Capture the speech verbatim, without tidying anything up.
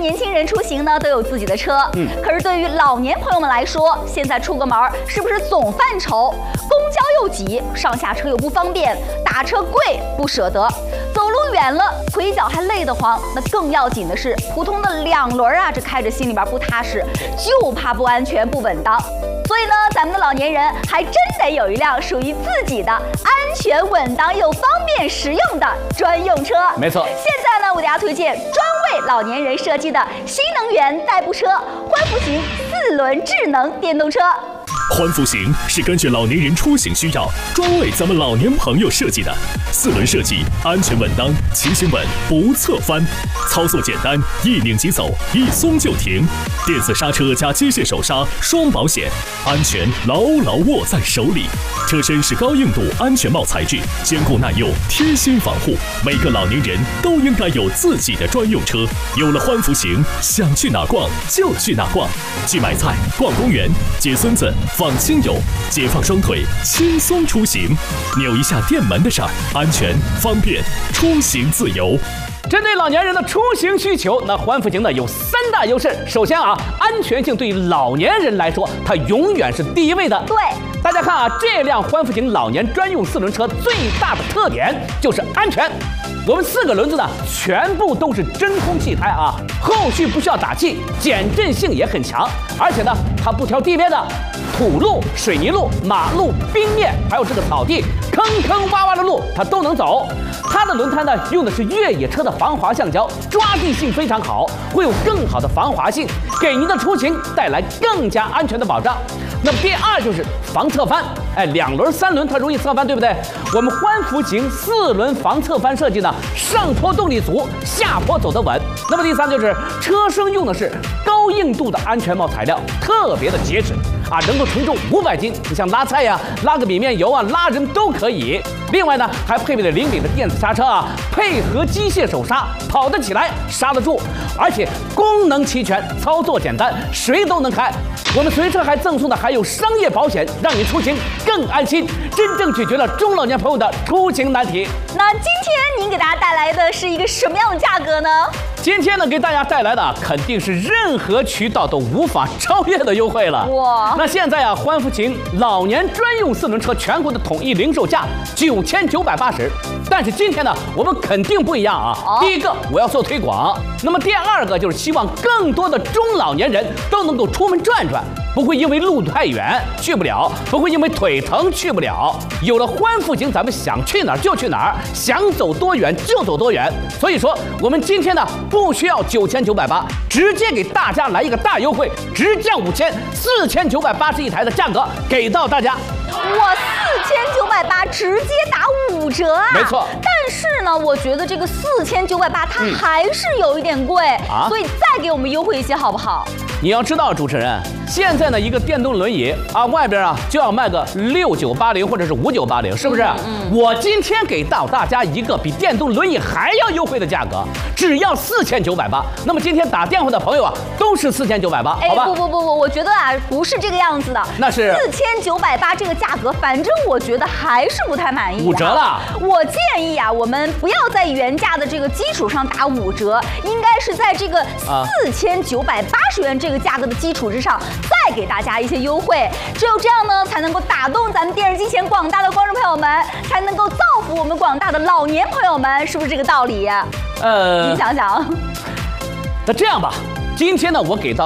年轻人出行呢都有自己的车，嗯，可是对于老年朋友们来说，现在出个门是不是总犯愁？公交又挤，上下车又不方便，打车贵不舍得，走路远了腿脚还累得慌。那更要紧的是，普通的两轮啊，这开着心里边不踏实，就怕不安全不稳当。所以呢，咱们的老年人还真得有一辆属于自己的安全稳当又方便实用的专用车。 没错， 现在呢，我给大家推荐专为老年人设计的新能源代步车欢福型四轮智能电动车。 欢福型是根据老年人出行需要，专为咱们老年朋友设计的。四轮设计，安全稳当，骑行稳不侧翻，操作简单，一拧即走，一松就停。电子刹车加机械手刹，双保险，安全牢牢握在手里。车身是高硬度安全帽材质，坚固耐用，贴心防护。每个老年人都应该有自己的专用车。有了欢福型，想去哪逛就去哪逛，去买菜、逛公园、接孙子、访亲友，解放双腿，轻松出行。扭一下电门的事儿，安全方便，出行自由。 针对老年人的出行需求，那欢福型呢有三大优势。首先啊，安全性对于老年人来说，它永远是第一位的。 对， 大家看啊，这辆欢福型老年专用四轮车最大的特点就是安全。我们四个轮子呢，全部都是真空气胎啊，后续不需要打气，减震性也很强。而且呢，它不挑地面的，土路、水泥路、马路、冰面，还有这个草地，坑坑洼洼的路它都能走。它的轮胎呢，用的是越野车的防滑橡胶，抓地性非常好，会有更好的防滑性，给您的出行带来更加安全的保障。那么第二就是防侧翻，哎，两轮、三轮它容易侧翻，对不对？我们欢福型四轮防侧翻设计呢，上坡动力足，下坡走得稳。那么第三就是车身用的是高硬度的安全帽材料，特别的结实啊，能够承重五百斤。你像拉菜呀、拉个米面油啊、拉人都可以。另外呢，还配备了灵敏的电子刹车啊，配合机械手刹，跑得起来，刹得住，而且功能齐全，操作简单，谁都能开。我们随车还赠送的还有商业保险，让你出行更安心，真正解决了中老年朋友的出行难题。 那今天您给大家带来的是一个什么样的价格呢？ 今天呢，给大家带来的肯定是任何渠道都无法超越的优惠了。哇！那现在啊，欢福型老年专用四轮车全国的统一零售价九千九百八十，但是今天呢，我们肯定不一样啊。哦、第一个，我要做推广；那么第二个就是希望更多的中老年人都能够出门转转。不会因为路太远去不了，不会因为腿疼去不了。有了欢福型，咱们想去哪儿就去哪儿，想走多远就走多远。所以说，我们今天呢不需要九千九百八，直接给大家来一个大优惠，直降五千，四千九百八十一台的价格给到大家。 哇，四千九百八直接打五折啊！ 没错。 但是呢，我觉得这个四千九百八它还是有一点贵、嗯、啊，所以再给我们优惠一些好不好？ 你要知道，主持人，现在呢一个电动轮椅啊，外边啊就要卖个六九八零或者是五九八零，是不是？嗯嗯、我今天给到大家一个比电动轮椅还要优惠的价格，只要四千九百八。那么今天打电话的朋友啊，都是四千九百八，好吧？ 不不不不，我觉得啊不是这个样子的。 那是四千九百八这个价格，反正我觉得还是不太满意。 五折了。 我建议啊，我们不要在原价的这个基础上打五折，应该是在这个四千九百八十元这。这个价格的基础之上，再给大家一些优惠，只有这样呢，才能够打动咱们电视机前广大的观众朋友们，才能够造福我们广大的老年朋友们，是不是这个道理？呃，你想想。 那这样吧，今天呢，我给到。